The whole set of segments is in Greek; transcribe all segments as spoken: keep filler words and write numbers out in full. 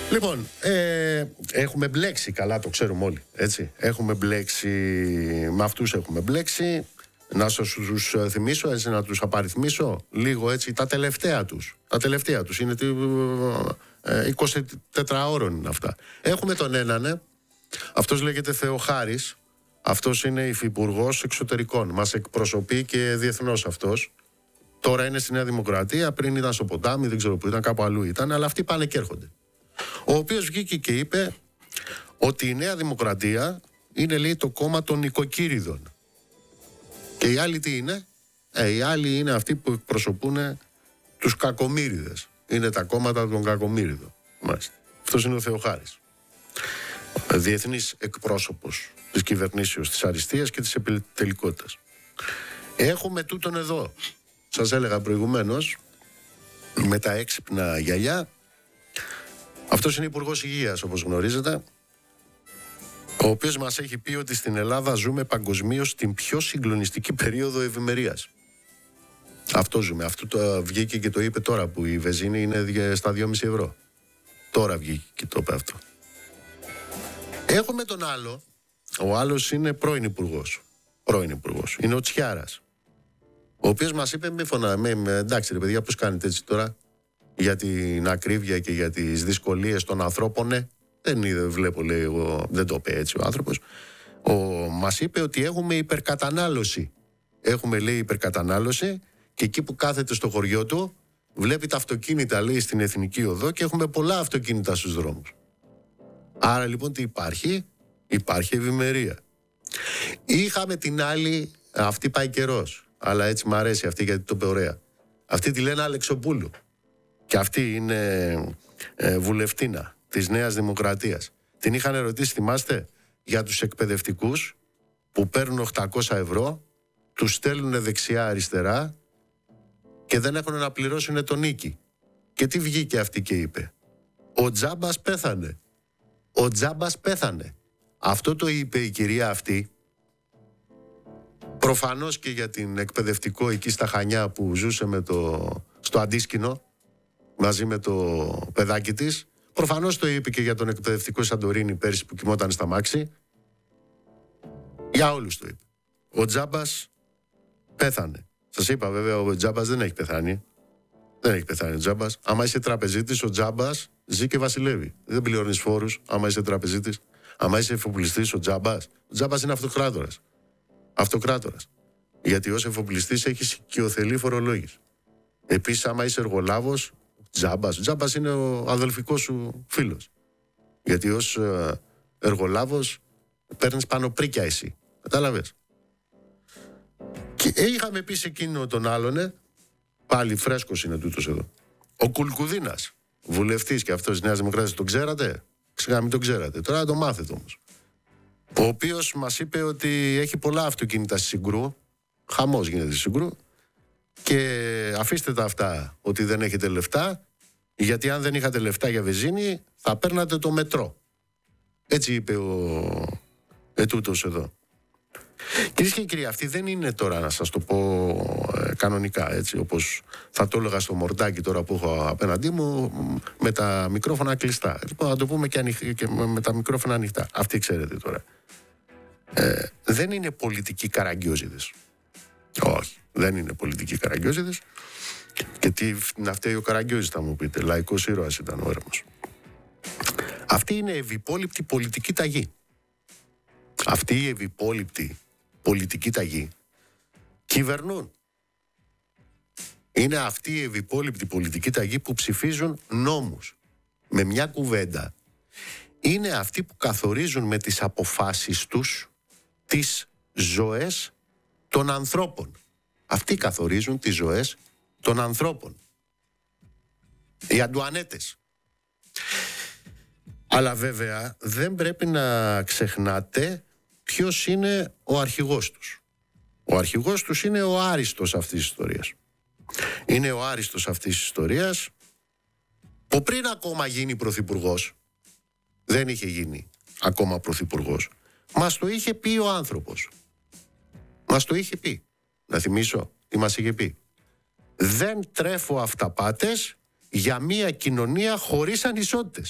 Λοιπόν, ε, έχουμε μπλέξει, καλά το ξέρουμε όλοι, έτσι. Έχουμε μπλέξει, με αυτούς έχουμε μπλέξει. Να σας τους θυμίσω, έτσι, να τους απαριθμίσω λίγο, έτσι, τα τελευταία τους. Τα τελευταία τους είναι ε, εικοσιτέσσερα ώρων είναι αυτά. Έχουμε τον έναν, ε, αυτός λέγεται Θεοχάρης. Αυτός είναι υφυπουργός εξωτερικών. Μας εκπροσωπεί και διεθνώς αυτός. Τώρα είναι στη Νέα Δημοκρατία, πριν ήταν στο ποτάμι, δεν ξέρω που ήταν, κάπου αλλού ήταν, αλλά αυτοί πάνε και έρχονται. Ο οποίος βγήκε και είπε ότι η Νέα Δημοκρατία είναι, λέει, το κόμμα των νοικοκύριδων. Και οι άλλοι τι είναι? Ε, οι άλλοι είναι αυτοί που εκπροσωπούν τους κακομοίριδες. Είναι τα κόμματα των κακομοίριδων. Μάλιστα. Αυτός είναι ο Θεοχάρης. Διεθνής εκπρόσωπος της κυβερνήσεως της αριστείας και της επιτελικότητας. Έχουμε τούτον εδώ. Σας έλεγα προηγουμένως, με τα έξυπνα γυαλιά. Αυτός είναι υπουργός υγείας, όπως γνωρίζετε, ο οποίος μας έχει πει ότι στην Ελλάδα ζούμε παγκοσμίως την πιο συγκλονιστική περίοδο ευημερίας. Αυτό ζούμε. Αυτό το βγήκε και το είπε τώρα που η βενζίνη είναι στα δυόμισι ευρώ. Τώρα βγήκε και το είπε αυτό. Έχουμε τον άλλο. Ο άλλος είναι πρώην υπουργός. Πρώην υπουργός. Είναι ο Τσιάρας. Ο οποίος μας είπε, μη φωνάμε, εντάξει ρε παιδιά, πώς κάνετε έτσι τώρα, για την ακρίβεια και για τις δυσκολίες των ανθρώπων, ναι. Δεν είδε, βλέπω, λέει, εγώ, δεν το είπε έτσι ο άνθρωπος. Ο, μας είπε ότι έχουμε υπερκατανάλωση. Έχουμε, λέει, υπερκατανάλωση και εκεί που κάθεται στο χωριό του βλέπει τα αυτοκίνητα, λέει, στην Εθνική Οδό και έχουμε πολλά αυτοκίνητα στους δρόμους. Άρα λοιπόν τι υπάρχει? Υπάρχει ευημερία. Είχαμε την άλλη, αυτή πάει καιρός, αλλά έτσι μ' αρέσει αυτή γιατί το είπε ωραία. Αυτή τη λένε Αλεξοπούλου. Και αυτή είναι ε, βουλευτίνα της Νέας Δημοκρατίας. Την είχαν ερωτήσει, θυμάστε, για τους εκπαιδευτικούς που παίρνουν οκτακόσια ευρώ, τους στέλνουν δεξιά-αριστερά και δεν έχουν να πληρώσουν τον νίκη. Και τι βγήκε αυτή και είπε? Ο Τζάμπας πέθανε. Ο Τζάμπας πέθανε. Αυτό το είπε η κυρία αυτή. Προφανώς και για την εκπαιδευτικό εκεί στα Χανιά που ζούσε με το, στο Αντίσκηνο, μαζί με το παιδάκι της. Προφανώς το είπε και για τον εκπαιδευτικό Σαντορίνη πέρσι που κοιμόταν στα μάξι. Για όλους το είπε. Ο Τζάμπας πέθανε. Σας είπα βέβαια, ο Τζάμπας δεν έχει πεθάνει. Δεν έχει πεθάνει ο Τζάμπας. Άμα είσαι τραπεζίτης, ο Τζάμπας ζει και βασιλεύει. Δεν πληρώνεις φόρους άμα είσαι τραπεζίτης. Άμα είσαι εφοπλιστής, ο Τζάμπας. Ο Τζάμπας είναι αυτοκράτορας. Αυτοκράτορας. Γιατί ως εφοπλιστής έχεις οικειοθελή φορολόγηση. Επίσης, άμα είσαι εργολάβος, Τζάμπας. Ο Τζάμπας είναι ο αδελφικός σου φίλος. Γιατί ως εργολάβος παίρνεις πάνω πρίκια εσύ. Κατάλαβες? Και είχαμε πει σε εκείνο τον άλλον, πάλι φρέσκος είναι τούτος εδώ, ο Κουλκουδίνας, βουλευτής και αυτός της Νέας Δημοκρατίας, τον ξέρατε? Ξεχά μην τον ξέρατε. Τώρα το μάθετε όμως. Ο οποίος μας είπε ότι έχει πολλά αυτοκίνητα στη Συγκρού. Χαμός γίνεται στη Συγκρού. Και αφήστε τα αυτά ότι δεν έχετε λεφτά, γιατί αν δεν είχατε λεφτά για βενζίνη θα παίρνατε το μετρό. Έτσι είπε ο ετούτος εδώ. Κυρίες και κύριοι, αυτή δεν είναι τώρα, να σας το πω ε, κανονικά, έτσι, όπως θα το έλεγα στο μορτάκι τώρα που έχω απέναντί μου, με τα μικρόφωνα κλειστά. Λοιπόν, να το πούμε και, ανοιχ... και με τα μικρόφωνα ανοιχτά. Αυτή ξέρετε τώρα. Ε, δεν είναι πολιτικοί καραγκιόζηδες. Όχι, δεν είναι πολιτικοί καραγκιόζηδες. Και τι να φταίει ο Καραγκιόζης, θα μου πείτε. Λαϊκός ήρωας ήταν ο έρμος. Αυτή είναι ευυπόλοιπτη πολιτική ταγή. Αυτή η ευυπόλοιπτη πολιτική ταγή κυβερνούν. Είναι αυτή η ευυπόλοιπτη πολιτική ταγή που ψηφίζουν νόμους. Με μια κουβέντα. Είναι αυτοί που καθορίζουν με τις αποφάσεις τους τις ζωές των ανθρώπων. Αυτοί καθορίζουν τις ζωές των ανθρώπων. Οι Αντουανέτες. Αλλά βέβαια δεν πρέπει να ξεχνάτε ποιος είναι ο αρχηγός τους. Ο αρχηγός τους είναι ο άριστος αυτής της ιστορίας. Είναι ο άριστος αυτής της ιστορίας που πριν ακόμα γίνει πρωθυπουργός, δεν είχε γίνει ακόμα πρωθυπουργός, μας το είχε πει ο άνθρωπος. Μας το είχε πει. Να θυμίσω τι μας είχε πει. Δεν τρέφω αυταπάτες για μια κοινωνία χωρίς ανισότητες.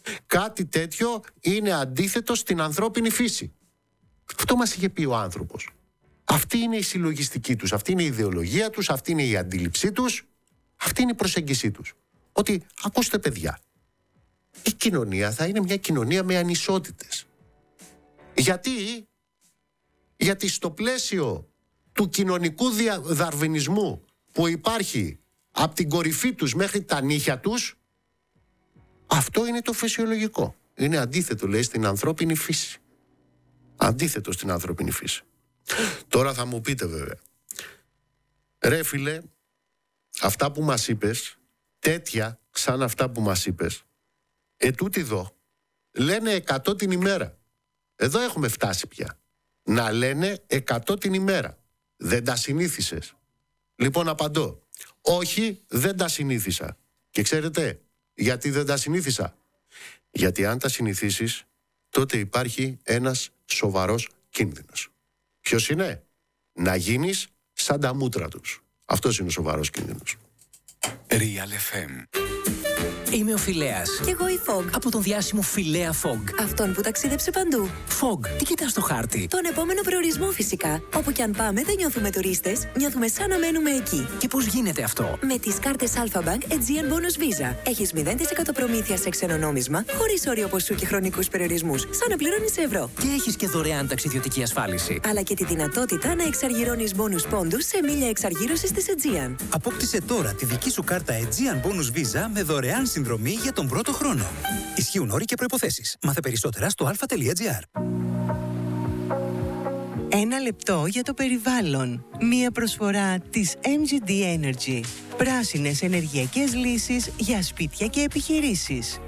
Κάτι τέτοιο είναι αντίθετο στην ανθρώπινη φύση. Αυτό μας είχε πει ο άνθρωπος. Αυτή είναι η συλλογιστική τους, αυτή είναι η ιδεολογία τους, αυτή είναι η αντίληψή τους, αυτή είναι η προσέγγιση τους. Ότι, ακούστε παιδιά, η κοινωνία θα είναι μια κοινωνία με ανισότητες. Γιατί, γιατί στο πλαίσιο του κοινωνικού δαρβινισμού που υπάρχει από την κορυφή τους μέχρι τα νύχια τους, αυτό είναι το φυσιολογικό. Είναι αντίθετο, λέει, στην ανθρώπινη φύση. Αντίθετο στην ανθρώπινη φύση. Τώρα θα μου πείτε βέβαια, ρε φίλε, αυτά που μας είπες, τέτοια σαν αυτά που μας είπες, ετούτοι εδώ, λένε εκατό την ημέρα. Εδώ έχουμε φτάσει πια. Να λένε εκατό την ημέρα. Δεν τα συνήθισες? Λοιπόν, απαντώ. Όχι, δεν τα συνήθισα. Και ξέρετε, γιατί δεν τα συνήθισα? Γιατί αν τα συνηθίσεις, τότε υπάρχει ένας σοβαρός κίνδυνος. Ποιος είναι? Να γίνεις σαν τα μούτρα τους. Αυτός είναι ο σοβαρός κίνδυνος. Real εφ εμ. Είμαι ο Φιλέας. Κι εγώ η Φογ. Από τον διάσημο Φιλέα Φογ. Αυτόν που ταξίδεψε παντού. Φογ, τι κοιτάς στο χάρτη? Τον επόμενο προορισμό φυσικά. Όπου κι αν πάμε δεν νιώθουμε τουρίστες, νιώθουμε σαν να μένουμε εκεί. Και πώς γίνεται αυτό? Με τις κάρτες Alpha Bank Aegean Bonus Visa. Έχεις μηδέν τοις εκατό προμήθεια σε ξένο νόμισμα, χωρίς όριο ποσού και χρονικούς περιορισμούς, σαν να πληρώνεις ευρώ. Και έχεις και δωρεάν ταξιδιωτική ασφάλιση. Αλλά και τη δυνατότητα να εξαργυρώνεις bonus πόντους σε μίλια εξαργύρωσης της Aegean. Απόκτησε τώρα τη δική σου κάρτα Aegean Bonus Visa με δωρεάν συνδρομή για τον πρώτο χρόνο. Ισχύουν όροι και προϋποθέσεις. Μάθε περισσότερα στο αλφα τελεία τζι άρ. Ένα λεπτό για το περιβάλλον. Μία προσφορά της εμ τζι ντι Energy. Πράσινες ενεργειακές λύσεις για σπίτια και επιχειρήσεις.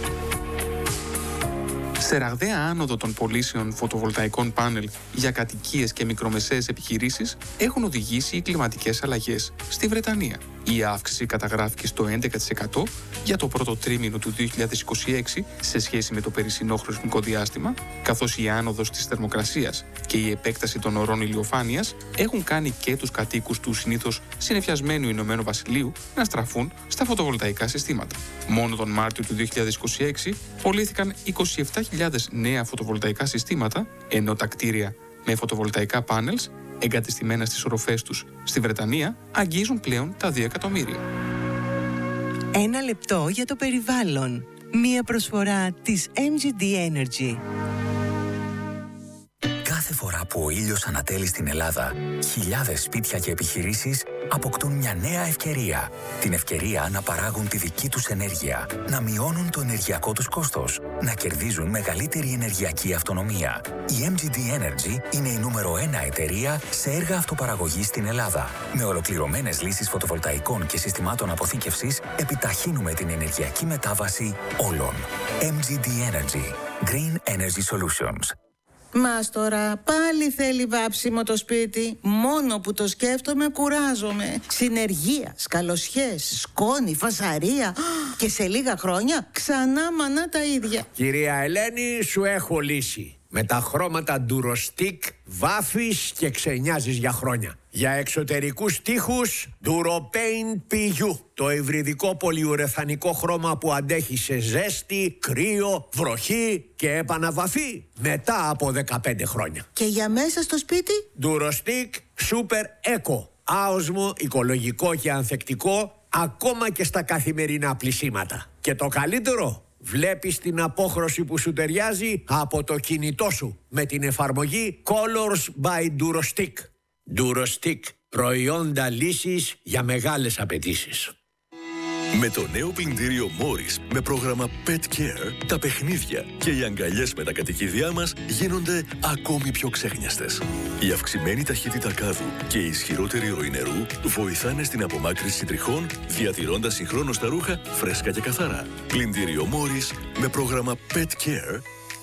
Σε ραγδαία άνοδο των πωλήσεων φωτοβολταϊκών πάνελ για κατοικίες και μικρομεσαίες επιχειρήσεις έχουν οδηγήσει οι κλιματικές αλλαγές στη Βρετανία. Η αύξηση καταγράφηκε στο έντεκα τοις εκατό για το πρώτο τρίμηνο του δύο χιλιάδες είκοσι έξι σε σχέση με το περσινό χρονικό διάστημα, καθώς η άνοδος της θερμοκρασίας και η επέκταση των ωρών ηλιοφάνειας έχουν κάνει και τους κατοίκους του συνήθως συννεφιασμένου Ηνωμένου Βασιλείου να στραφούν στα φωτοβολταϊκά συστήματα. Μόνο τον Μάρτιο του δύο χιλιάδες είκοσι έξι πωλήθηκαν είκοσι επτά χιλιάδες νέα φωτοβολταϊκά συστήματα, ενώ τα κτίρια με φωτοβολταϊκά πάνελς εγκατεστημένα στις οροφές τους στη Βρετανία αγγίζουν πλέον τα δύο εκατομμύρια. Ένα λεπτό για το περιβάλλον. Μία προσφορά της εμ τζι ντι Energy. Κάθε φορά που ο ήλιος ανατέλει στην Ελλάδα, χιλιάδες σπίτια και επιχειρήσεις αποκτούν μια νέα ευκαιρία. Την ευκαιρία να παράγουν τη δική τους ενέργεια, να μειώνουν το ενεργειακό τους κόστος, να κερδίζουν μεγαλύτερη ενεργειακή αυτονομία. Η εμ τζι ντι Energy είναι η νούμερο ένα εταιρεία σε έργα αυτοπαραγωγής στην Ελλάδα. Με ολοκληρωμένες λύσεις φωτοβολταϊκών και συστημάτων αποθήκευσης, επιταχύνουμε την ενεργειακή μετάβαση όλων. εμ τζι ντι Energy. Green Energy Solutions. Μας τώρα πάλι θέλει βάψιμο το σπίτι. Μόνο που το σκέφτομαι κουράζομαι. Συνεργεία, καλοσιές, σκόνη, φασαρία. Και σε λίγα χρόνια ξανά μανά τα ίδια. Κυρία Ελένη, σου έχω λύση. Με τα χρώματα Durostic βάφεις και ξενιάζεις για χρόνια. Για εξωτερικούς τοίχους Duropaint πι γιου. Το υβριδικό πολυουρεθανικό χρώμα που αντέχει σε ζέστη, κρύο, βροχή και επαναβαφή μετά από δεκαπέντε χρόνια. Και για μέσα στο σπίτι Durostic Super Eco. Άοσμο, οικολογικό και ανθεκτικό ακόμα και στα καθημερινά πλυσίματα. Και το καλύτερο, βλέπεις την απόχρωση που σου ταιριάζει από το κινητό σου με την εφαρμογή Colors by Durostic. Durostic, προϊόντα λύσης για μεγάλες απαιτήσεις. Με το νέο πλυντήριο Morris με πρόγραμμα Pet Care, τα παιχνίδια και οι αγκαλιές με τα κατοικίδια μας γίνονται ακόμη πιο ξέχνιαστες. Η αυξημένη ταχύτητα κάδου και η ισχυρότερη ροή νερού βοηθάνε στην απομάκρυνση τριχών, διατηρώντας συγχρόνως τα ρούχα φρέσκα και καθαρά. Πλυντήριο Morris με πρόγραμμα Pet Care.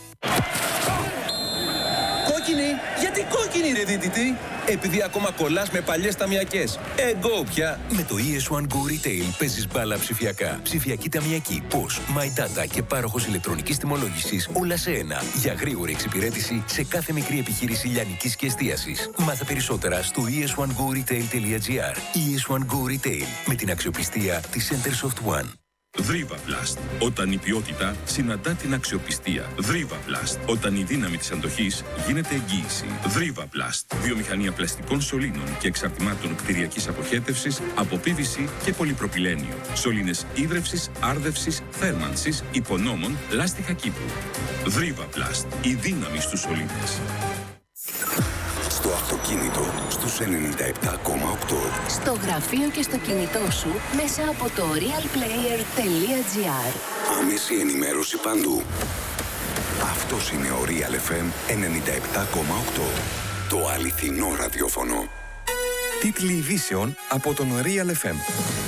Κόκκινη! Γιατί κόκκινη ρε δίτητη? Επειδή ακόμα κολλάς με παλιές ταμιακές. Εγώ πια! Με το ι ες βαν Go Retail παίζεις μπάλα ψηφιακά. Ψηφιακή ταμιακή, Posh, My Data και πάροχος ηλεκτρονικής τιμολόγησης όλα σε ένα. Για γρήγορη εξυπηρέτηση σε κάθε μικρή επιχείρηση λιανικής και εστίασης. Μάθε περισσότερα στο ι ες βαν go retail τελεία τζι άρ. ι ες βαν Go Retail με την αξιοπιστία της Centersoft One. Δρίβα-Πλαστ. Όταν η ποιότητα συναντά την αξιοπιστία. Δρίβα-Πλαστ. Όταν η δύναμη της αντοχής γίνεται εγγύηση. Δρίβα-Πλαστ. Βιομηχανία πλαστικών σωλήνων και εξαρτημάτων κτηριακής αποχέτευσης από πι βι σι και πολυπροπυλένιο. Σωλήνες ίδρευσης, άρδευσης, θέρμανσης, υπονόμων, λάστιχα κήπου. Δρίβα-Πλαστ. Η δύναμη στους σωλήνες. Στο αυτοκίνητο στους ενενήντα επτά κόμμα οκτώ. Στο γραφείο και στο κινητό σου μέσα από το real player τελεία τζι άρ. Άμεση ενημέρωση παντού. Αυτός είναι ο Real εφ εμ ενενήντα επτά κόμμα οκτώ. Το αληθινό ραδιόφωνο. Τίτλοι ειδήσεων από τον Real εφ εμ.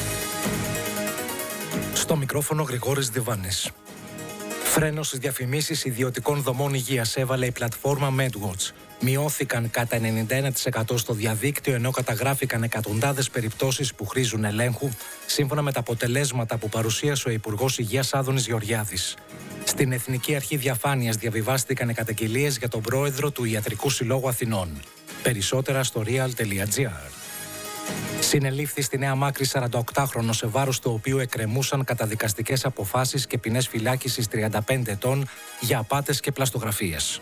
Στο μικρόφωνο Γρηγόρης Διβάνης. Φρένο στις διαφημίσεις ιδιωτικών δομών υγείας έβαλε η πλατφόρμα MedWatch. Μειώθηκαν κατά ενενήντα ένα τοις εκατό στο διαδίκτυο, ενώ καταγράφηκαν εκατοντάδες περιπτώσεις που χρήζουν ελέγχου, σύμφωνα με τα αποτελέσματα που παρουσίασε ο Υπουργός Υγείας Άδωνης Γεωργιάδης. Στην Εθνική Αρχή Διαφάνειας διαβιβάστηκαν οι καταγγελίες για τον πρόεδρο του Ιατρικού Συλλόγου Αθηνών. Περισσότερα στο real τελεία τζι άρ. Συνελήφθη στη Νέα Μάκρη σαρανταοκτάχρονο, σε βάρος του οποίου εκκρεμούσαν καταδικαστικές αποφάσεις και ποινές φυλάκισης τριάντα πέντε ετών για απάτες και πλαστογραφίες.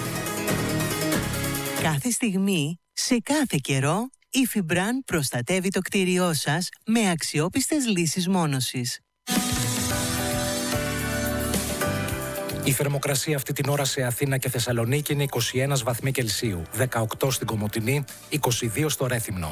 Κάθε στιγμή, σε κάθε καιρό, η Φιμπραν προστατεύει το κτίριό σας με αξιόπιστες λύσεις μόνωσης. Η θερμοκρασία αυτή την ώρα σε Αθήνα και Θεσσαλονίκη είναι είκοσι ένα βαθμοί Κελσίου, δεκαοκτώ στην Κομοτηνή, είκοσι δύο στο Ρέθυμνο.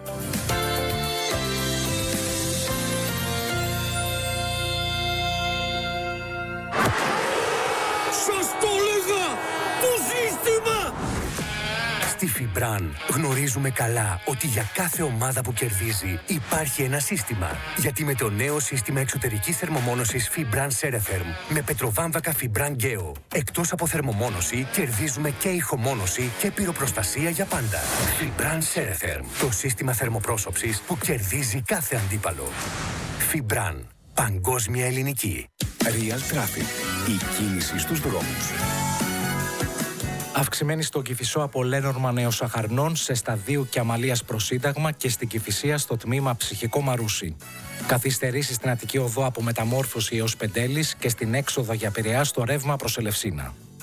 Σας το έλεγα! Το σύστημα! Στη Φιμπραν γνωρίζουμε καλά ότι για κάθε ομάδα που κερδίζει υπάρχει ένα σύστημα. Γιατί με το νέο σύστημα εξωτερικής θερμομόνωσης Fibran Ceretherm με πετροβάμβακα Fibran Geo, εκτός από θερμομόνωση, κερδίζουμε και ηχομόνωση και πυροπροστασία για πάντα. Fibran Ceretherm, το σύστημα θερμοπρόσωψης που κερδίζει κάθε αντίπαλο. Fibran, παγκόσμια ελληνική. Real Traffic, η κίνηση στους δρόμους. Αυξημένη στον Κηφισό από Λέnorμα Νεοσαχαρνών σε Σταδίου και Αμαλίας προς Σύνταγμα και στην Κηφισία στο τμήμα Ψυχικό Μαρούσι. Καθυστερήσεις στην Αττική Οδό από Μεταμόρφωση έως Πεντέλης και στην έξοδο για Πειραιά στο ρεύμα προς Ελευσίνα.